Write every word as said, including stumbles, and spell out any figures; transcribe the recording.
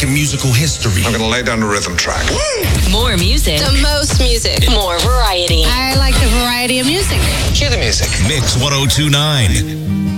American musical history. I'm going to lay down a rhythm track. More music. The most music. More variety. I like the variety of music. Hear the music. Mix one oh two point nine.